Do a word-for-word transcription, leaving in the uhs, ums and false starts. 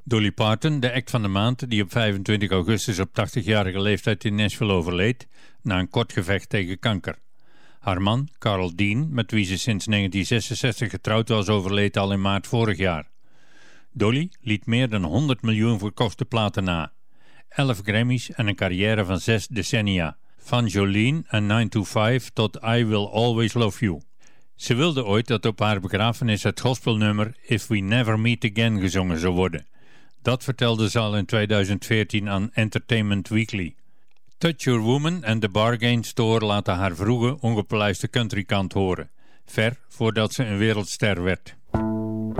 Dolly Parton, de act van de maand, die op vijfentwintig augustus op tachtigjarige leeftijd in Nashville overleed na een kort gevecht tegen kanker. Haar man, Carl Dean, met wie ze sinds negentien zesenzestig getrouwd was, overleed al in maart vorig jaar. Dolly liet meer dan honderd miljoen verkochte platen na, elf Grammys en een carrière van zes decennia, van Jolene en nine to five tot I Will Always Love You. Ze wilde ooit dat op haar begrafenis het gospelnummer If We Never Meet Again gezongen zou worden. Dat vertelde ze al in tweeduizend veertien aan Entertainment Weekly. Touch Your Woman en The Bargain Store laten haar vroege, ongepolijste countrykant horen, ver voordat ze een wereldster werd.